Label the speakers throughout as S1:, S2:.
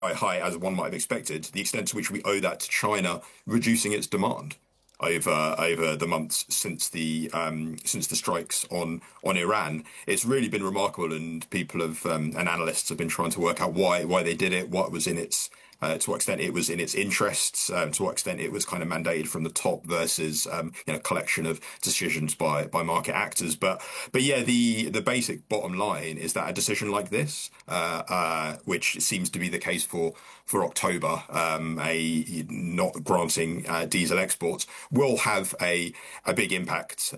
S1: high as one might have expected, the extent to which we owe that to China reducing its demand over the months since the strikes on Iran. It's really been remarkable, and people have and analysts have been trying to work out why they did it, what was in its to what extent it was in its interests, to what extent it was kind of mandated from the top versus collection of decisions by market actors. But yeah, the basic bottom line is that a decision like this, which seems to be the case for October, a not granting diesel exports, will have a big impact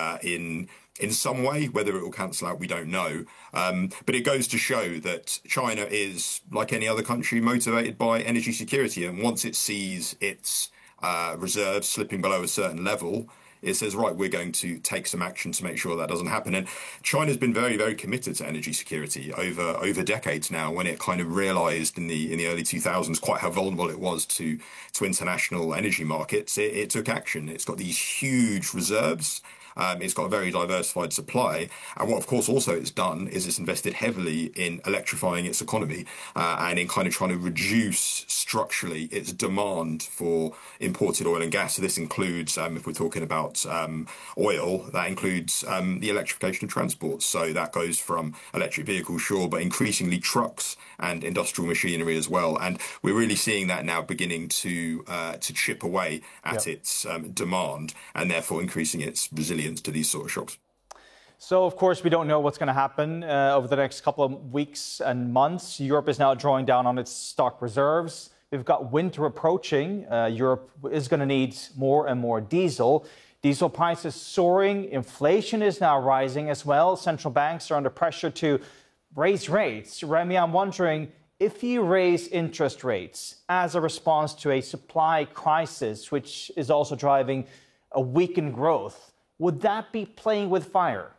S1: in some way. Whether it will cancel out, we don't know. But it goes to show that China is, like any other country, motivated by energy security. And once it sees its reserves slipping below a certain level, it says, right, we're going to take some action to make sure that doesn't happen. And China's been very, very committed to energy security over decades now. When it kind of realised in the early 2000s quite how vulnerable it was to international energy markets, it took action. It's got these huge reserves. It's got a very diversified supply. And what, of course, also it's done is it's invested heavily in electrifying its economy and in kind of trying to reduce structurally its demand for imported oil and gas. So this includes, if we're talking about oil, that includes the electrification of transport. So that goes from electric vehicles, sure, but increasingly trucks and industrial machinery as well. And we're really seeing that now beginning to chip away at its demand, and therefore increasing its resilience to these sort of shocks.
S2: So, of course, we don't know what's going to happen over the next couple of weeks and months. Europe is now drawing down on its stock reserves. We've got winter approaching. Europe is going to need more and more diesel. Diesel prices soaring. Inflation is now rising as well. Central banks are under pressure to raise rates. Remy, I'm wondering, if you raise interest rates as a response to a supply crisis, which is also driving a weakened growth, would that be playing with fire?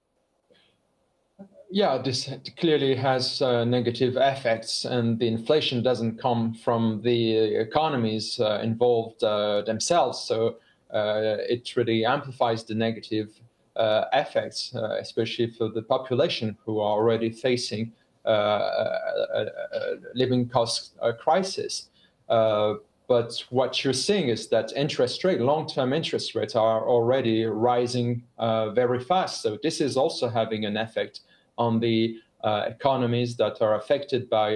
S3: Yeah, this clearly has negative effects, and the inflation doesn't come from the economies involved themselves. So it really amplifies the negative effects, especially for the population who are already facing a living cost crisis. But what you're seeing is that long-term interest rates are already rising very fast. So this is also having an effect on the economies that are affected by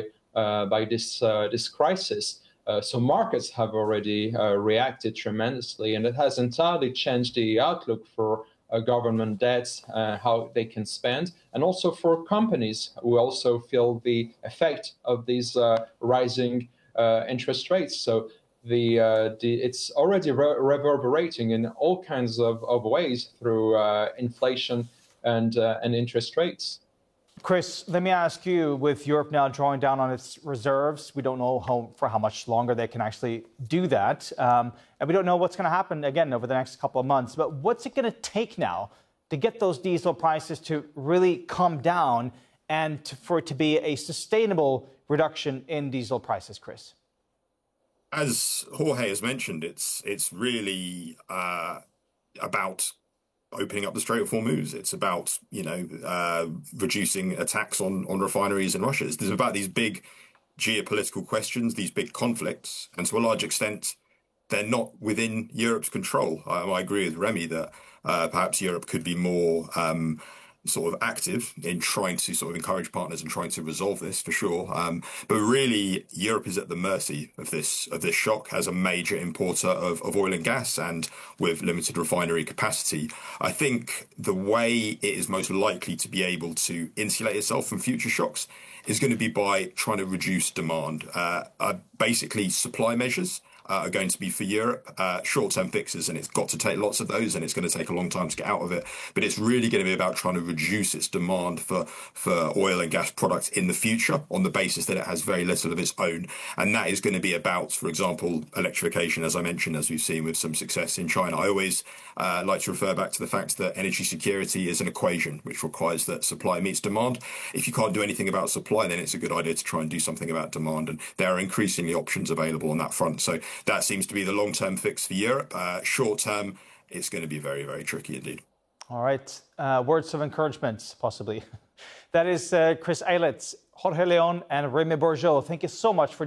S3: this crisis. So markets have already reacted tremendously, and it has entirely changed the outlook for government debts, how they can spend, and also for companies who also feel the effect of these rising interest rates. So it's already reverberating in all kinds of ways through inflation and interest rates.
S2: Chris, let me ask you, with Europe now drawing down on its reserves, we don't know for how much longer they can actually do that. And we don't know what's going to happen, again, over the next couple of months. But what's it going to take now to get those diesel prices to really come down and for it to be a sustainable reduction in diesel prices, Chris?
S1: As Jorge has mentioned, it's really about opening up the Strait of Hormuz. It's about reducing attacks on refineries in Russia. It's about these big geopolitical questions, these big conflicts, and to a large extent, they're not within Europe's control. I agree with Remy that perhaps Europe could be more sort of active in trying to sort of encourage partners and trying to resolve this, for sure. But really, Europe is at the mercy of this shock as a major importer of oil and gas, and with limited refinery capacity. I think the way it is most likely to be able to insulate itself from future shocks is going to be by trying to reduce demand. Basically, supply measures are going to be for Europe, short-term fixes, and it's got to take lots of those, and it's going to take a long time to get out of it. But it's really going to be about trying to reduce its demand for oil and gas products in the future on the basis that it has very little of its own. And that is going to be about, for example, electrification, as I mentioned, as we've seen with some success in China. I always like to refer back to the fact that energy security is an equation which requires that supply meets demand. If you can't do anything about supply, then it's a good idea to try and do something about demand. And there are increasingly options available on that front. So that seems to be the long-term fix for Europe. Short-term, it's going to be very, very tricky indeed.
S2: All right. Words of encouragement, possibly. That is Chris Aylett, Jorge Leon and Remy Bourgeault, thank you so much for